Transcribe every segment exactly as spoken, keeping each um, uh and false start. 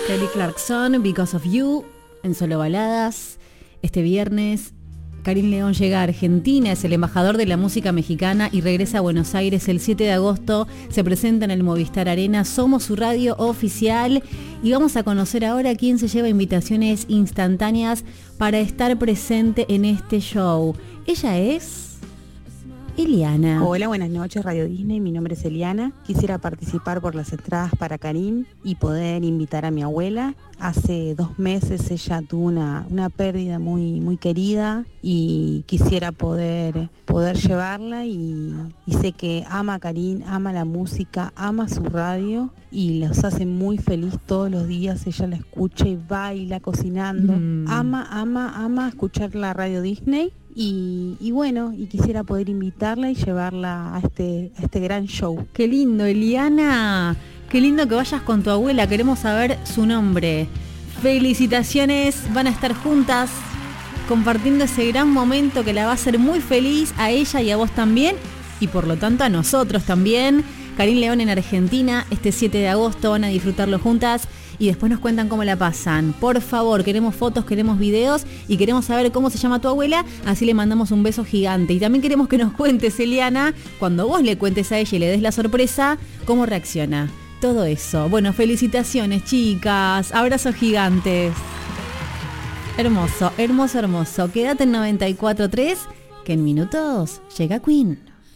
Kelly Clarkson, Because of You, en Solo Baladas. Este viernes, Karim León llega a Argentina, es el embajador de la música mexicana y regresa a Buenos Aires el siete de agosto. Se presenta en el Movistar Arena, somos su radio oficial y vamos a conocer ahora quién se lleva invitaciones instantáneas para estar presente en este show. Ella es Eliana. Hola, buenas noches Radio Disney, mi nombre es Eliana. Quisiera participar por las entradas para Karim y poder invitar a mi abuela. Hace dos meses ella tuvo una, una pérdida muy, muy querida y quisiera poder, poder llevarla y, y sé que ama a Karim, ama la música, ama su radio y los hace muy feliz todos los días. Ella la escucha y baila cocinando. Mm. Ama, ama, ama escuchar la Radio Disney. Y, y bueno, y quisiera poder invitarla y llevarla a este, a este gran show. Qué lindo, Eliana. Qué lindo que vayas con tu abuela. Queremos saber su nombre. Felicitaciones. Van a estar juntas compartiendo ese gran momento que la va a hacer muy feliz a ella y a vos también. Y por lo tanto a nosotros también. Karim León en Argentina. Este siete de agosto van a disfrutarlo juntas. Y después nos cuentan cómo la pasan. Por favor, queremos fotos, queremos videos y queremos saber cómo se llama tu abuela, así le mandamos un beso gigante. Y también queremos que nos cuentes, Eliana, cuando vos le cuentes a ella y le des la sorpresa, cómo reacciona. Todo eso. Bueno, felicitaciones, chicas. Abrazos gigantes. Hermoso, hermoso, hermoso. Quédate en noventa y cuatro punto tres, que en minutos llega Queen.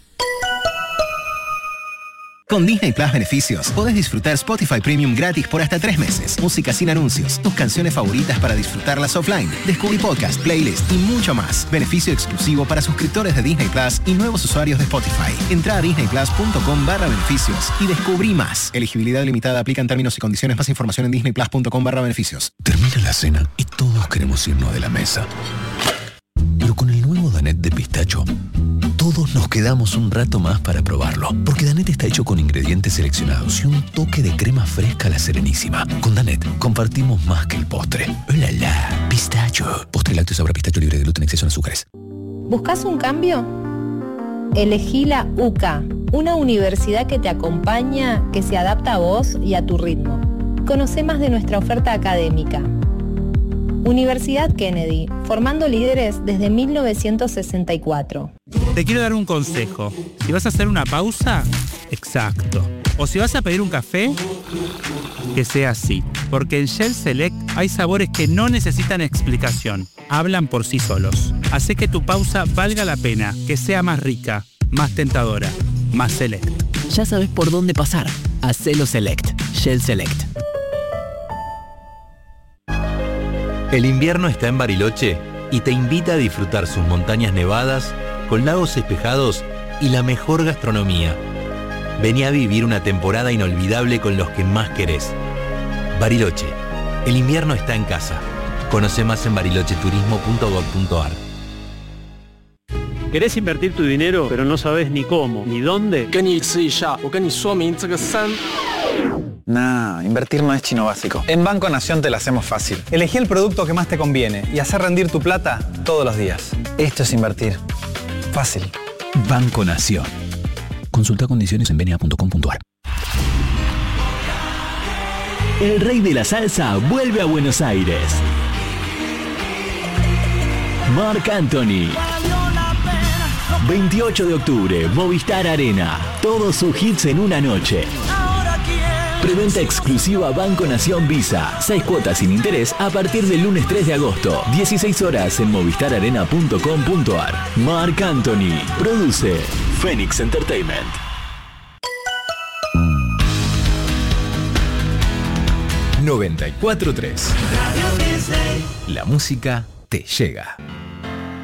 Con Disney Plus Beneficios, podés disfrutar Spotify Premium gratis por hasta tres meses. Música sin anuncios, tus canciones favoritas para disfrutarlas offline, descubrí podcast, playlist y mucho más. Beneficio exclusivo para suscriptores de Disney Plus y nuevos usuarios de Spotify. Entra a disneyplus.com barra beneficios y descubrí más. Elegibilidad limitada, aplican términos y condiciones. Más información en disneyplus.com barra beneficios. Termina la cena y todos queremos irnos de la mesa. Pero con el nuevo Danette de pistacho, todos nos quedamos un rato más para probarlo, porque Danette está hecho con ingredientes seleccionados y un toque de crema fresca a la Serenísima. Con Danette compartimos más que el postre. ¡Hola, la! Pistacho. Postre lácteo sabor a pistacho libre de gluten, exceso en azúcares. ¿Buscas un cambio? Elegí la U C A, una universidad que te acompaña, que se adapta a vos y a tu ritmo. Conoce más de nuestra oferta académica. Universidad Kennedy, formando líderes desde mil novecientos sesenta y cuatro. Te quiero dar un consejo. Si vas a hacer una pausa, exacto. O si vas a pedir un café, que sea así. Porque en Shell Select hay sabores que no necesitan explicación. Hablan por sí solos. Hace que tu pausa valga la pena, que sea más rica, más tentadora, más Select. Ya sabes por dónde pasar. Hacelo Select. Shell Select. El invierno está en Bariloche y te invita a disfrutar sus montañas nevadas, con lagos espejados y la mejor gastronomía. Vení a vivir una temporada inolvidable con los que más querés. Bariloche, el invierno está en casa. Conoce más en bariloche turismo punto gov punto ar. ¿Querés invertir tu dinero, pero no sabes ni cómo, ni dónde? Nah, invertir no es chino básico. En Banco Nación te la hacemos fácil. Elegí el producto que más te conviene y hacer rendir tu plata todos los días. Esto es invertir. Fácil. Banco Nación. Consulta condiciones en b n a punto com punto ar. El rey de la salsa vuelve a Buenos Aires. Marc Anthony. veintiocho de octubre, Movistar Arena. Todos sus hits en una noche. Preventa exclusiva Banco Nación Visa. Seis cuotas sin interés a partir del lunes tres de agosto. dieciséis horas en movistar arena punto com punto ar. Marc Anthony. Produce Phoenix Entertainment. noventa y cuatro punto tres. La música te llega.